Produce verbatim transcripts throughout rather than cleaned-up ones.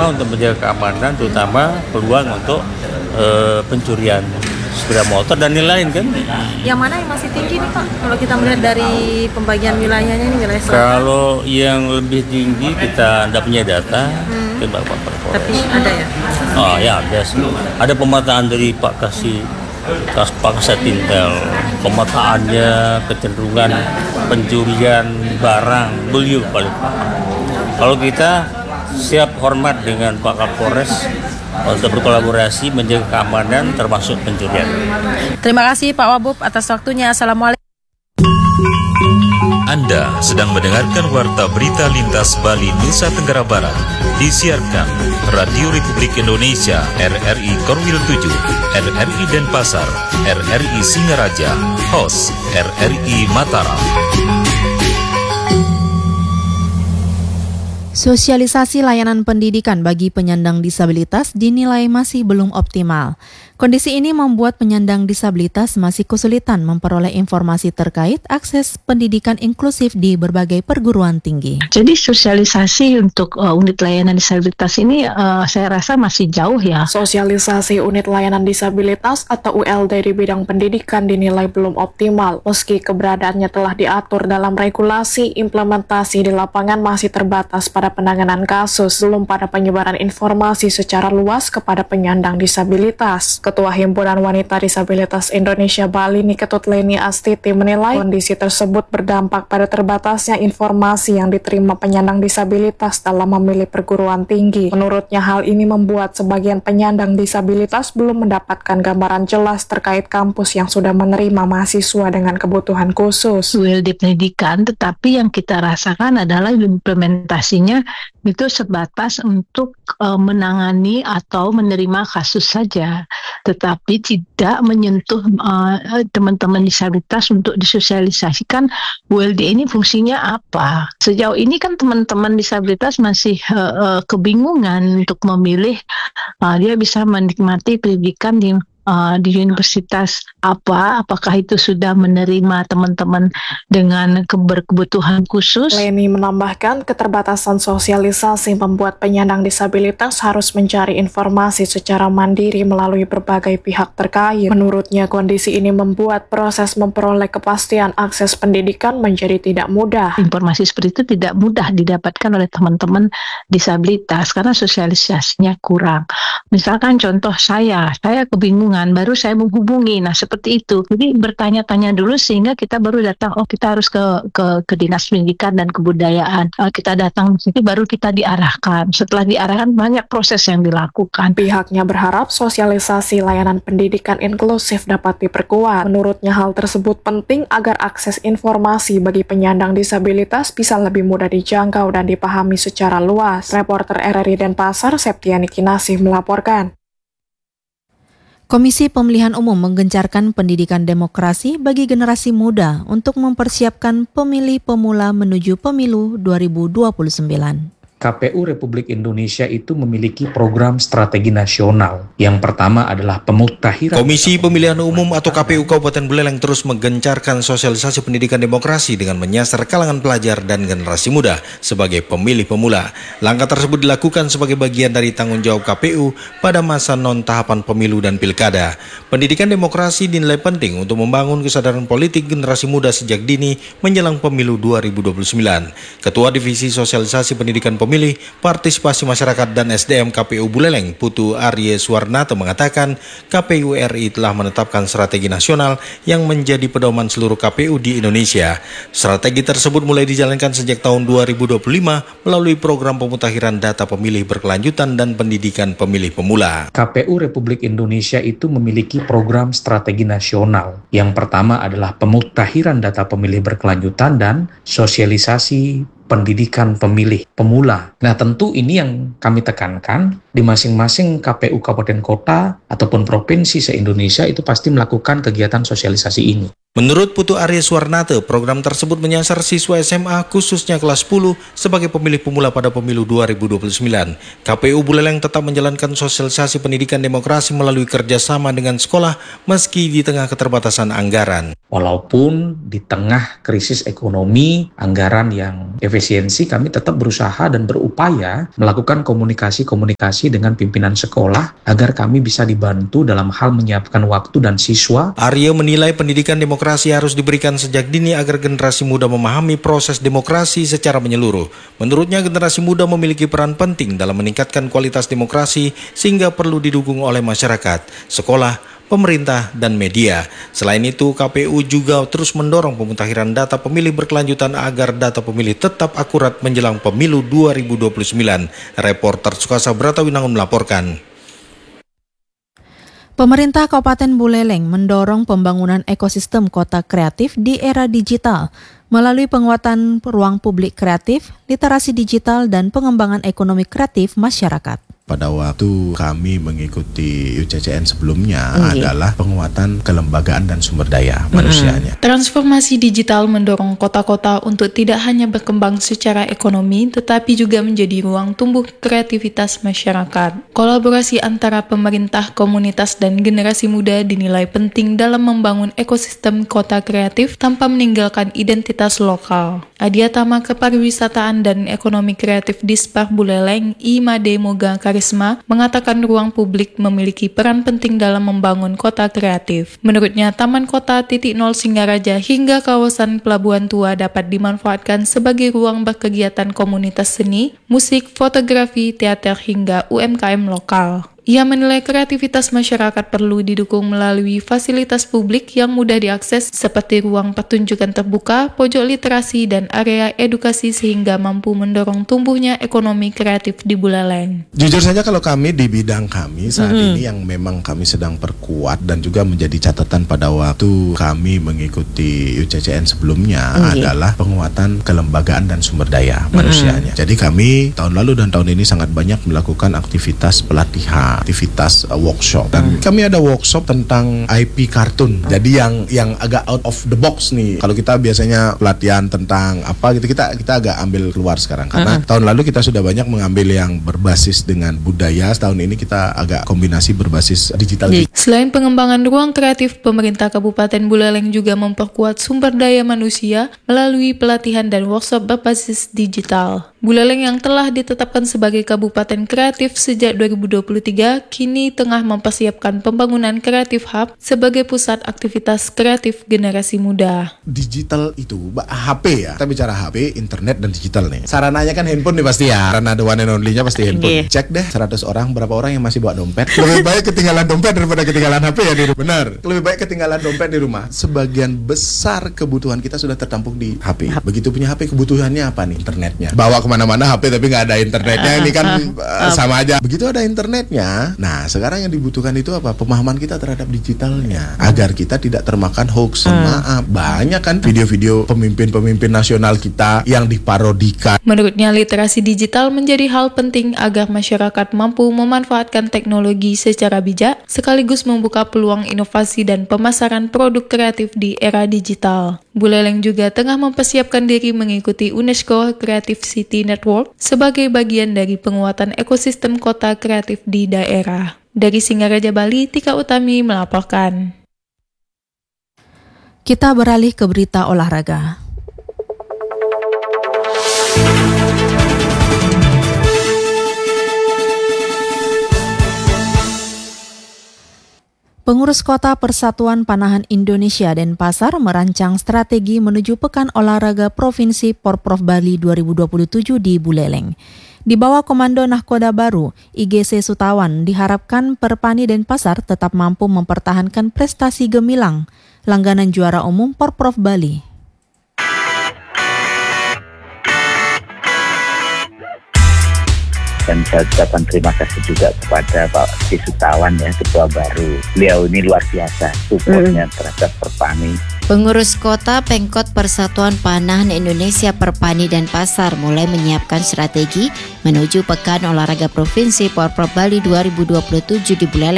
pertama untuk menjaga keamanan, terutama peluang untuk uh, pencurian sepeda motor dan lain-lain kan. Yang mana yang masih tinggi nih Pak? Kalau kita melihat dari pembagian wilayahnya ini wilayah selatan. Kalau yang lebih tinggi kita tidak punya data, hmm. ke Bapak Kapolres. Tapi ada ya? Oh ya ada. Ada pemetaan dari Pak Kasih Pak Kasetintel. Pemetaannya kecenderungan pencurian barang beliau paling. Kalau kita siap hormat dengan Pak Kapolres untuk berkolaborasi menjaga keamanan termasuk pencurian. Terima kasih Pak Wabub atas waktunya. Assalamualaikum. Anda sedang mendengarkan Warta Berita Lintas Bali Nusa Tenggara Barat. Disiarkan Radio Republik Indonesia R R I Korwil tujuh, R R I Denpasar, R R I Singaraja, Host R R I Mataram. Sosialisasi layanan pendidikan bagi penyandang disabilitas dinilai masih belum optimal. Kondisi ini membuat penyandang disabilitas masih kesulitan memperoleh informasi terkait akses pendidikan inklusif di berbagai perguruan tinggi. Jadi sosialisasi untuk uh, unit layanan disabilitas ini uh, saya rasa masih jauh ya. Sosialisasi unit layanan disabilitas atau U L D di bidang pendidikan dinilai belum optimal. Meski keberadaannya telah diatur dalam regulasi, implementasi di lapangan masih terbatas pada penanganan kasus, belum pada penyebaran informasi secara luas kepada penyandang disabilitas. Ketua Himpunan Wanita Disabilitas Indonesia Bali Niketut Leni Astiti menilai kondisi tersebut berdampak pada terbatasnya informasi yang diterima penyandang disabilitas dalam memilih perguruan tinggi. Menurutnya hal ini membuat sebagian penyandang disabilitas belum mendapatkan gambaran jelas terkait kampus yang sudah menerima mahasiswa dengan kebutuhan khusus. U L D pendidikan, tetapi yang kita rasakan adalah implementasinya itu sebatas untuk uh, menangani atau menerima kasus saja, tetapi tidak menyentuh uh, teman-teman disabilitas untuk disosialisasikan U L D ini fungsinya apa. Sejauh ini kan teman-teman disabilitas masih uh, uh, kebingungan untuk memilih uh, dia bisa menikmati pendidikan di Uh, di universitas apa, apakah itu sudah menerima teman-teman dengan berkebutuhan khusus. Leni menambahkan keterbatasan sosialisasi membuat penyandang disabilitas harus mencari informasi secara mandiri melalui berbagai pihak terkait. Menurutnya kondisi ini membuat proses memperoleh kepastian akses pendidikan menjadi tidak mudah. Informasi seperti itu tidak mudah didapatkan oleh teman-teman disabilitas karena sosialisasinya kurang. Misalkan contoh saya, saya kebingungan baru saya menghubungi, nah seperti itu. Jadi bertanya-tanya dulu sehingga kita baru datang, oh kita harus ke ke, ke Dinas Pendidikan dan Kebudayaan. Uh, kita datang di situ baru kita diarahkan. Setelah diarahkan banyak proses yang dilakukan. Pihaknya berharap sosialisasi layanan pendidikan inklusif dapat diperkuat. Menurutnya hal tersebut penting agar akses informasi bagi penyandang disabilitas bisa lebih mudah dijangkau dan dipahami secara luas. Reporter R R I Denpasar Septiani Kinasih melaporkan. Komisi Pemilihan Umum menggencarkan pendidikan demokrasi bagi generasi muda untuk mempersiapkan pemilih pemula menuju pemilu dua ribu dua puluh sembilan. K P U Republik Indonesia itu memiliki program strategi nasional. Yang pertama adalah pemutahiran. Komisi Pemilihan Umum atau K P U Kabupaten Buleleng terus menggencarkan sosialisasi pendidikan demokrasi dengan menyasar kalangan pelajar dan generasi muda sebagai pemilih pemula. Langkah tersebut dilakukan sebagai bagian dari tanggung jawab K P U pada masa non-tahapan pemilu dan pilkada. Pendidikan demokrasi dinilai penting untuk membangun kesadaran politik generasi muda sejak dini menjelang pemilu dua ribu dua puluh sembilan. Ketua Divisi Sosialisasi Pendidikan Pemilih, Partisipasi Masyarakat dan S D M K P U Buleleng, Putu Arye Suwarnato mengatakan K P U R I telah menetapkan strategi nasional yang menjadi pedoman seluruh K P U di Indonesia. Strategi tersebut mulai dijalankan sejak tahun dua ribu dua puluh lima melalui program pemutakhiran data pemilih berkelanjutan dan pendidikan pemilih pemula. K P U Republik Indonesia itu memiliki program strategi nasional. Yang pertama adalah pemutakhiran data pemilih berkelanjutan dan sosialisasi pendidikan pemilih pemula. Nah tentu ini yang kami tekankan di masing-masing K P U kabupaten kota ataupun provinsi se-Indonesia itu pasti melakukan kegiatan sosialisasi ini. Menurut Putu Arya Suwarnate, program tersebut menyasar siswa S M A khususnya kelas sepuluh sebagai pemilih pemula pada pemilu dua ribu dua puluh sembilan. K P U Buleleng tetap menjalankan sosialisasi pendidikan demokrasi melalui kerjasama dengan sekolah meski di tengah keterbatasan anggaran. Walaupun di tengah krisis ekonomi, anggaran yang efisiensi, kami tetap berusaha dan berupaya melakukan komunikasi-komunikasi dengan pimpinan sekolah agar kami bisa dibantu dalam hal menyiapkan waktu dan siswa. Arya menilai pendidikan demokrasi harus diberikan sejak dini agar generasi muda memahami proses demokrasi secara menyeluruh. Menurutnya, generasi muda memiliki peran penting dalam meningkatkan kualitas demokrasi sehingga perlu didukung oleh masyarakat, sekolah, pemerintah, dan media. Selain itu, K P U juga terus mendorong pemutahiran data pemilih berkelanjutan agar data pemilih tetap akurat menjelang pemilu dua ribu dua puluh sembilan. Reporter Sukasa Bratawinangun melaporkan. Pemerintah Kabupaten Buleleng mendorong pembangunan ekosistem kota kreatif di era digital melalui penguatan ruang publik kreatif, literasi digital, dan pengembangan ekonomi kreatif masyarakat. Pada waktu kami mengikuti U C C N sebelumnya okay. adalah penguatan kelembagaan dan sumber daya manusianya. Transformasi digital mendorong kota-kota untuk tidak hanya berkembang secara ekonomi, tetapi juga menjadi ruang tumbuh kreativitas masyarakat. Kolaborasi antara pemerintah, komunitas, dan generasi muda dinilai penting dalam membangun ekosistem kota kreatif tanpa meninggalkan identitas lokal. Adiatama Kepariwisataan dan Ekonomi Kreatif Dispar Buleleng, Imade Moga Karisma, mengatakan ruang publik memiliki peran penting dalam membangun kota kreatif. Menurutnya, Taman Kota titik nol Singaraja hingga kawasan Pelabuhan Tua dapat dimanfaatkan sebagai ruang berkegiatan komunitas seni, musik, fotografi, teater, hingga U M K M lokal. Ia menilai kreativitas masyarakat perlu didukung melalui fasilitas publik yang mudah diakses seperti ruang pertunjukan terbuka, pojok literasi, dan area edukasi sehingga mampu mendorong tumbuhnya ekonomi kreatif di Buleleng. Jujur saja kalau kami di bidang kami saat mm-hmm. ini yang memang kami sedang perkuat dan juga menjadi catatan pada waktu kami mengikuti U C C N sebelumnya mm-hmm. adalah penguatan kelembagaan dan sumber daya mm-hmm. manusianya. Jadi kami tahun lalu dan tahun ini sangat banyak melakukan aktivitas pelatihan, aktivitas uh, workshop, dan hmm. kami ada workshop tentang I P kartun. Jadi yang yang agak out of the box nih. Kalau kita biasanya pelatihan tentang apa gitu, kita kita agak ambil keluar sekarang karena hmm. tahun lalu kita sudah banyak mengambil yang berbasis dengan budaya. Tahun ini kita agak kombinasi berbasis digital. Selain pengembangan ruang kreatif, pemerintah Kabupaten Buleleng juga memperkuat sumber daya manusia melalui pelatihan dan workshop berbasis digital. Buleleng yang telah ditetapkan sebagai Kabupaten Kreatif sejak dua ribu dua puluh tiga, kini tengah mempersiapkan pembangunan Kreatif Hub sebagai pusat aktivitas kreatif generasi muda. Digital itu, H P ya, kita bicara H P, internet, dan digital nih. Sarananya kan handphone nih pasti ya, karena the one and only-nya pasti handphone. Yeah. Cek deh, seratus orang, berapa orang yang masih bawa dompet? Lebih baik ketinggalan dompet daripada ketinggalan H P ya di rumah. Benar, lebih baik ketinggalan dompet di rumah. Sebagian besar kebutuhan kita sudah tertampung di H P. Begitu punya H P, kebutuhannya apa nih? Internetnya. Bawa kemana-mana H P tapi nggak ada internetnya, ini kan uh, sama aja. Begitu ada internetnya, nah sekarang yang dibutuhkan itu apa? Pemahaman kita terhadap digitalnya, agar kita tidak termakan hoax. Maaf, banyak kan video-video pemimpin-pemimpin nasional kita yang diparodikan. Menurutnya, literasi digital menjadi hal penting agar masyarakat mampu memanfaatkan teknologi secara bijak, sekaligus membuka peluang inovasi dan pemasaran produk kreatif di era digital. Buleleng juga tengah mempersiapkan diri mengikuti UNESCO Creative City Network sebagai bagian dari penguatan ekosistem kota kreatif di daerah. Dari Singaraja, Bali, Tika Utami melaporkan. Kita beralih ke berita olahraga. Pengurus Kota Persatuan Panahan Indonesia Denpasar merancang strategi menuju Pekan Olahraga Provinsi Porprov Bali dua ribu dua puluh tujuh di Buleleng. Di bawah Komando Nahkoda Baru, I G C Sutawan diharapkan Perpani Denpasar tetap mampu mempertahankan prestasi gemilang, langganan juara umum Porprov Bali. Dan saya ucapkan terima kasih juga kepada Pak G C Sutawan ya, Ketua Baru. Beliau ini luar biasa supportnya mm. terhadap Perpani. Pengurus Kota Pengkot Persatuan Panahan Indonesia Perpani Denpasar mulai menyiapkan strategi menuju Pekan Olahraga Provinsi Porprov Bali dua ribu dua puluh tujuh di Buleleng.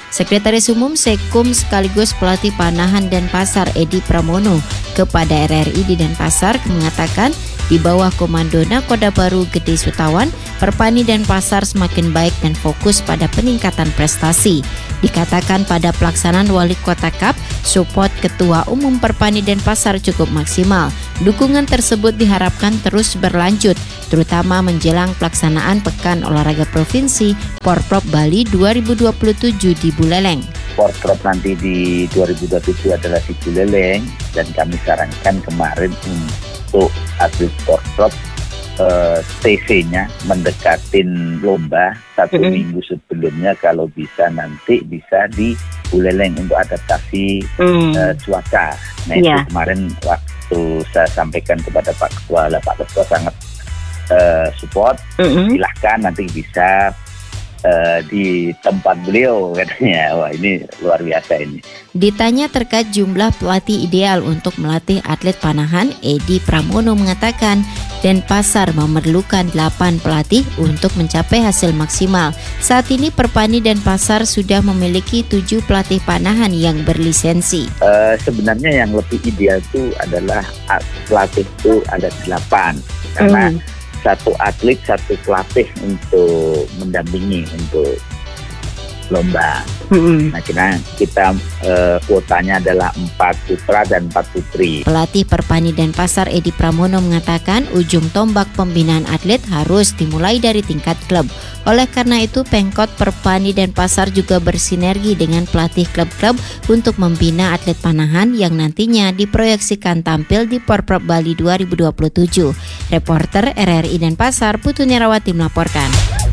Sekretaris Umum Sekum sekaligus pelatih Panahan dan Pasar Edi Pramono kepada R R I di Denpasar mengatakan di bawah komando Nakoda Baru Gede Sutawan, Perpani dan Pasar semakin baik dan fokus pada peningkatan prestasi. Dikatakan pada pelaksanaan Wali Kota Cup, support Ketua Umum Perpani dan Pasar cukup maksimal. Dukungan tersebut diharapkan terus berlanjut, terutama menjelang pelaksanaan Pekan Olahraga Provinsi Porprov Bali dua ribu dua puluh tujuh di Buleleng. Porprov nanti di dua ribu dua puluh tujuh adalah di Buleleng, dan kami sarankan kemarin untuk atlet Porprov eh, T V-nya mendekatin lomba satu mm-hmm. minggu sebelumnya, kalau bisa nanti bisa di Buleleng untuk adaptasi mm. eh, cuaca. Nah yeah. itu kemarin waktu saya sampaikan kepada Pak Ketua, lah Pak Ketua sangat eh, support. Mm-hmm. Silahkan nanti bisa Uh, di tempat beliau katanya. Wah, ini luar biasa ini. Ditanya terkait jumlah pelatih ideal untuk melatih atlet Panahan, Edi Pramono mengatakan Denpasar memerlukan delapan pelatih untuk mencapai hasil maksimal. Saat ini Perpani Denpasar sudah memiliki tujuh pelatih Panahan yang berlisensi. Uh, sebenarnya yang lebih ideal itu adalah pelatih itu ada delapan, karena mm. satu atlet, satu pelatih untuk mendampingi untuk lomba. Mm-hmm. Nah, kita, kita uh, kuotanya adalah empat putra dan empat putri. Pelatih Perpani Denpasar Edi Pramono mengatakan ujung tombak pembinaan atlet harus dimulai dari tingkat klub. Oleh karena itu, Pemkot Perpani Denpasar juga bersinergi dengan pelatih klub-klub untuk membina atlet Panahan yang nantinya diproyeksikan tampil di Porprov Bali dua ribu dua puluh tujuh. Reporter R R I Denpasar, Putu Nirawati melaporkan.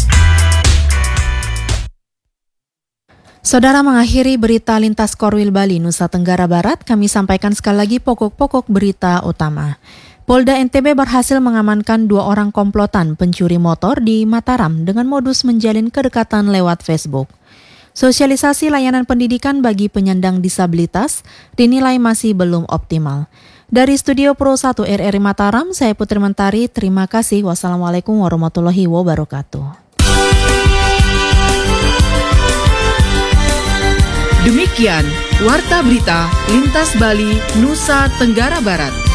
Saudara, mengakhiri berita lintas Korwil Bali, Nusa Tenggara Barat, kami sampaikan sekali lagi pokok-pokok berita utama. Polda N T B berhasil mengamankan dua orang komplotan pencuri motor di Mataram dengan modus menjalin kedekatan lewat Facebook. Sosialisasi layanan pendidikan bagi penyandang disabilitas dinilai masih belum optimal. Dari Studio Pro satu R R I Mataram, saya Putri Mentari, terima kasih. Wassalamualaikum warahmatullahi wabarakatuh. Demikian Warta Berita Lintas Bali, Nusa Tenggara Barat.